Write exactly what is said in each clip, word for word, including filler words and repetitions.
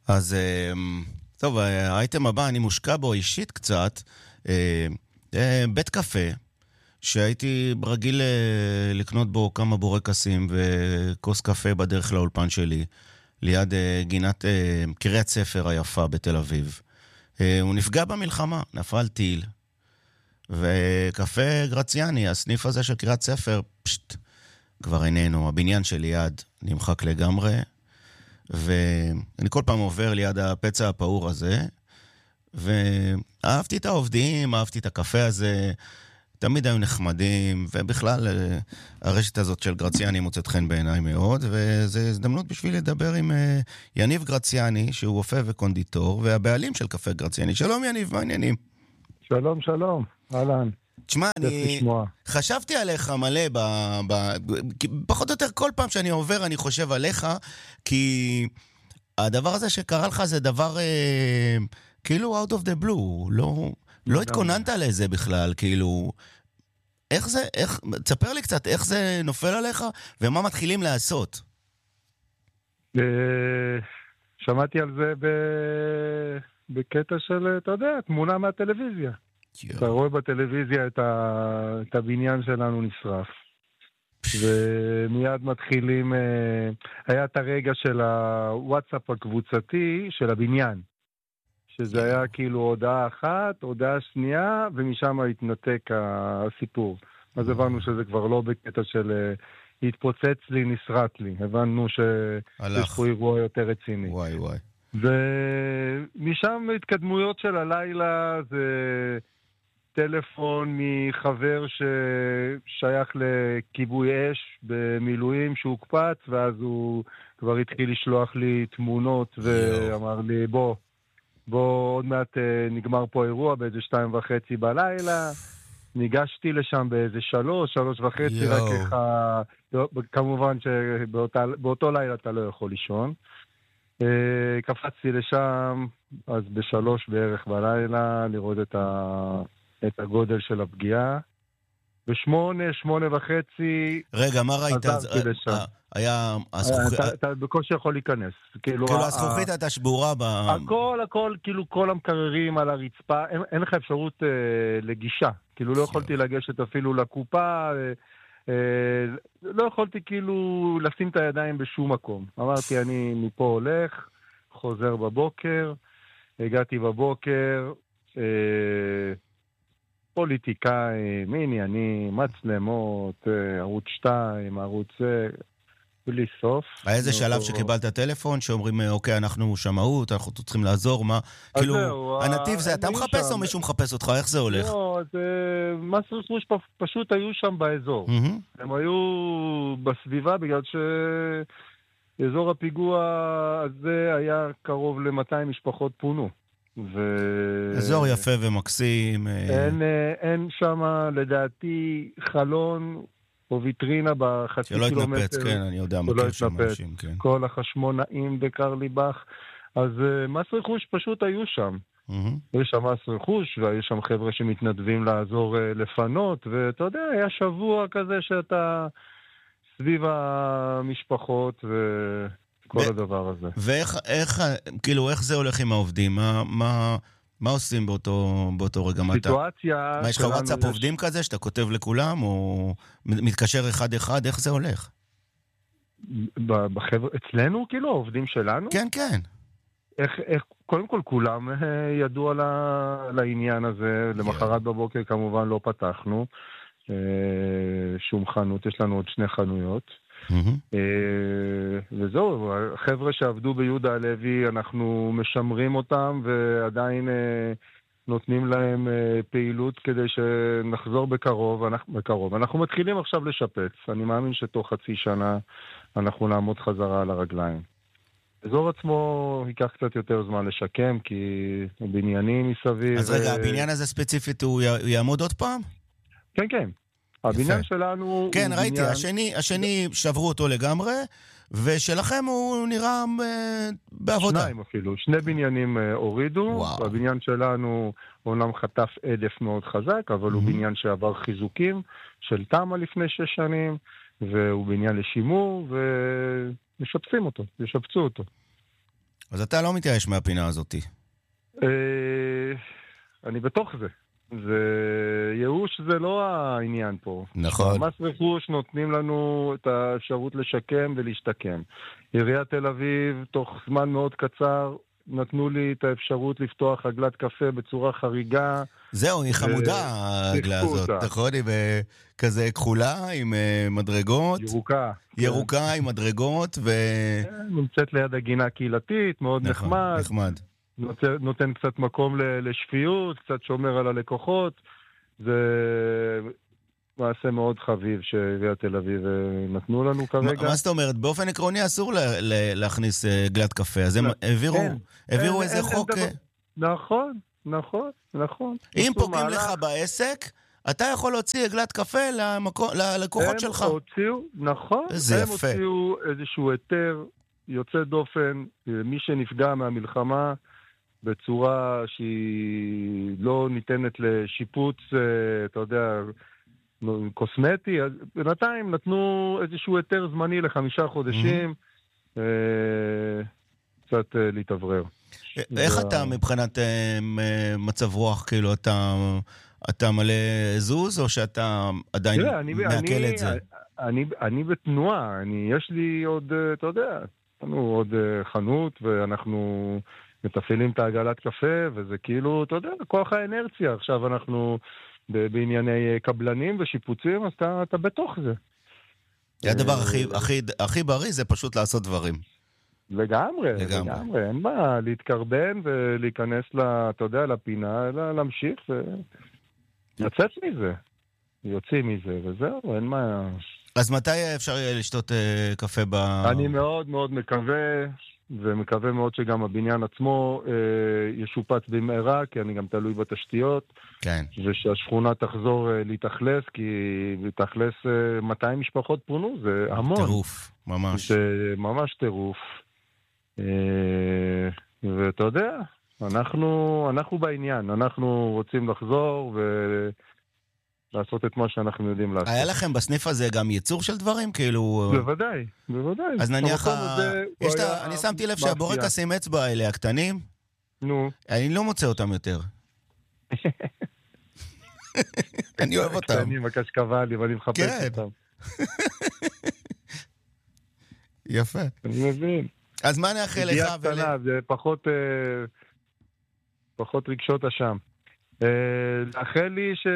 אז טוב, האייטם הבא, אני מושקע בו אישית קצת, בית קפה, שהייתי רגיל לקנות בו כמה בורקסים וכוס קפה בדרך לאולפן שלי, ליד גינת קריית ספר היפה בתל אביב. הוא נפגע במלחמה, נפל טיל, וקפה גרציאני, הסניף הזה של קריית ספר, פשט, כבר איננו, הבניין שליד נמחק לגמרי, ואני כל פעם עובר ליד הפצע הפעור הזה, ואהבתי את העובדים, אהבתי את הקפה הזה, תמיד היו נחמדים, ובכלל הרשת הזאת של גרציאני מוצאת חן בעיניי מאוד, וזו הזדמנות בשביל לדבר עם יניב גרציאני, שהוא רופא וקונדיטור, והבעלים של קפה גרציאני. שלום יניב, מה העניינים? שלום, שלום, אהלן. תשמע, אני חשבתי עליך מלא, ב... ב... פחות או יותר כל פעם שאני עובר אני חושב עליך, כי הדבר הזה שקרה לך זה דבר אה, כאילו out of the blue, לא, לא התכוננת לזה בכלל, כאילו, איך זה, איך, תספר לי קצת איך זה נופל עליך ומה מתחילים לעשות. שמעתי על זה ב... בקטע של, אתה יודע, תמונה מהטלוויזיה. אתה רואה בטלוויזיה את, ה... את הבניין שלנו נשרף. ומיד מתחילים, היה את הרגע של הוואטסאפ הקבוצתי של הבניין. שזה היה כאילו הודעה אחת, הודעה שנייה, ומשם התנתק הסיפור. אז הבנו שזה כבר לא בקטע של התפוצץ לי, נסרט לי. הבנו שיש פה אירוע יותר רציני. וואי וואי. ומשם התקדמויות של הלילה זה טלפון מחבר ששייך לכיבוי אש במילואים שהוקפץ, ואז הוא כבר התחיל לשלוח לי תמונות ואמר לי בוא, בוא עוד מעט נגמר פה אירוע באיזה שתיים וחצי בלילה. ניגשתי לשם באיזה שלוש, שלוש וחצי, רק איך, כמובן שבאותו לילה אתה לא יכול לישון. קפצתי לשם, אז בשלוש בערך בלילה, לראות את, ה... את הגודל של הפגיעה. בשמונה, שמונה וחצי... רגע, מה ראית? עזרתי לשם. היה... אתה, אתה בקושי יכול להיכנס. כאילו הזכוכית הייתה שבורה ב... הכל, הכל, כאילו כל המקררים על הרצפה, אין, אין לך אפשרות אה, לגישה. כאילו לא יכולתי לגשת אפילו לקופה, אה, אה, לא יכולתי כאילו לשים את הידיים בשום מקום. אמרתי, אני מפה הולך, חוזר בבוקר, הגעתי בבוקר, אה, פוליטיקאים, עניינים, מצלמות, ערוץ שתיים, ערוץ בלי סוף. היה איזה שלב שקיבלת טלפון שאומרים, אוקיי, אנחנו שמעות, אנחנו צריכים לעזור, מה? כאילו, הנתיב זה אתה מחפש או מישהו מחפש אותך? איך זה הולך? לא, מס רכוש פשוט היו שם באזור. הם היו בסביבה בגלל שאזור הפיגוע הזה היה קרוב ל-מאתיים משפחות פונו. ו... אזור יפה ומקסים. אין, אין שם לדעתי חלון או ויטרינה בחצי שלא קילומטר. שלא התנפץ, כן, אני יודע, מכיר שם אנשים, כן. כל החשמונאים בקרליבך. אז מס רכוש פשוט היו שם. Mm-hmm. יש שם מס רכוש, ויש שם חבר'ה שמתנדבים לעזור לפנות, ואתה יודע, היה שבוע כזה שאתה סביב המשפחות ו... כל ו- הדבר הזה. ואיך, איך, כאילו, איך זה הולך עם העובדים? מה, מה, מה עושים באותו, באותו רגע? סיטואציה... מה, יש לך וואטסאפ עובדים כזה שאתה כותב לכולם, או מתקשר אחד אחד? איך זה הולך? בחבר... אצלנו, כאילו, העובדים שלנו? כן, כן. איך, איך, קודם כל, כולם ידעו על, ה... על העניין הזה. למחרת בבוקר, כמובן, לא פתחנו. שום חנות, יש לנו עוד שני חנויות. Mm-hmm. וזהו, החבר'ה שעבדו ביהודה הלוי, אנחנו משמרים אותם ועדיין נותנים להם פעילות כדי שנחזור בקרוב, אנחנו, בקרוב. אנחנו מתחילים עכשיו לשפץ, אני מאמין שתוך חצי שנה אנחנו נעמוד חזרה על הרגליים. האזור עצמו ייקח קצת יותר זמן לשקם, כי בניינים מסביב... אז רגע, הבניין הזה ספציפית הוא יעמוד עוד פעם? כן, כן. הבניין שלנו... כן, ראיתי, השני, השני שברו אותו לגמרי, ושלכם הוא נראה בעבודה. שניים אפילו, שני בניינים הורידו, והבניין שלנו אומנם חטף עדף מאוד חזק, אבל הוא בניין שעבר חיזוקים של תמה לפני שש שנים, והוא בניין לשימור, ומשפצים אותו, ישפצו אותו. אז אתה לא מתייאש מהפינה הזאת. אני בתוך זה. זה ייאוש זה לא העניין פה. נכון. מס רכוש נותנים לנו את האפשרות לשקם ולהשתקם. עיריית תל אביב, תוך זמן מאוד קצר, נתנו לי את האפשרות לפתוח עגלת קפה בצורה חריגה. זהו, היא חמודה, העגלה הזאת. נכון, היא כזה כחולה, עם מדרגות. ירוקה. ירוקה עם מדרגות, ו... נמצאת ליד הגינה הקהילתית, מאוד נחמד. נחמד. נותן קצת מקום לשפיות, קצת שומר על הלקוחות. זה מעשה מאוד חביב שעיריית תל אביב נתנו לנו כרגע. מה זאת אומרת? באופן עקרוני אסור להכניס גלת קפה, אז הם העבירו איזה חוק... נכון, נכון, נכון. אם פוגעים לך בעסק, אתה יכול להוציא עגלת קפה ללקוחות שלך. הם הוציאו, נכון. איזה יפה. הם הוציאו איזשהו היתר יוצא דופן, מי שנפגע מהמלחמה, בצורה שהיא לא ניתנת לשיפוץ, אתה יודע, קוסמטי. בינתיים נתנו איזשהו היתר זמני לחמישה חודשים, קצת להתעברר. איך אתה מבחינת מצב רוח, כאילו אתה, אתה מלא זוז, או שאתה עדיין מעכל את זה? אני, אני בתנועה, אני, יש לי עוד, אתה יודע, לנו עוד חנות, ואנחנו מתפעלים את העגלת קפה, וזה כאילו, אתה יודע, כוח האנרציה. עכשיו אנחנו בענייני קבלנים ושיפוצים, אז אתה, אתה בתוך זה. זה הדבר הכי, הכי, הכי בריא, זה פשוט לעשות דברים. לגמרי, לגמרי, לגמרי. אין מה להתקרבן ולהיכנס, לה, אתה יודע, לפינה, אלא להמשיך ולצאת מזה. יוצאים מזה, וזהו, אין מה... אז מתי אפשר יהיה לשתות אה, קפה ב... אני מאוד מאוד מקווה, ומקווה מאוד שגם הבניין עצמו אה, ישופץ במהרה, כי אני גם תלוי בתשתיות. כן. ושהשכונה תחזור אה, להתאכלס, כי להתאכלס אה, מאתיים משפחות פונו, זה המון. טירוף, ממש. זה ממש טירוף. אה, ואתה יודע, אנחנו, אנחנו בעניין, אנחנו רוצים לחזור ו... לעשות את מה שאנחנו יודעים לעשות. היה לכם בסניף הזה גם ייצור של דברים? כאילו... בוודאי, בוודאי. אז נניח... אני שמתי לב שהבורקסים אצבע האלה הקטנים, נו. אני לא מוצא אותם יותר. אני אוהב אותם. הקטנים, הקשקבלים, אני מחפש אותם. יפה. אני מבין. אז מה נאחל לך? ידיעה קטנה, זה פחות רגשות אשם. לאחל לי ש...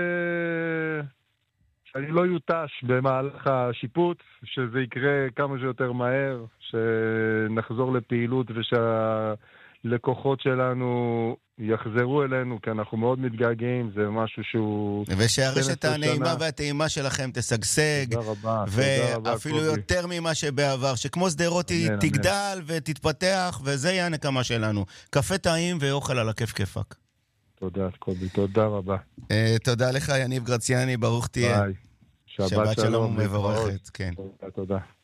שאני לא יוטש במהלך השיפוץ, שזה יקרה כמה שיותר מהר, שנחזור לפעילות ושהלקוחות שלנו יחזרו אלינו, כי אנחנו מאוד מתגעגעים, זה משהו שהוא... ושהרשת הנעימה והטעימה שלכם תשגשג, תודה רבה, ואפילו תודה רבה, יותר ממה שבעבר, שכמו סדרות היא תגדל ותתפתח, וזה יהיה הנקמה שלנו. קפה טעים ואוכל על הכיף כיפק. תודה, קובי, תודה רבה. תודה לך, יניב גרציאני, ברוך תהיה. ביי. שבת שלום ומבורכת, כן. תודה, תודה.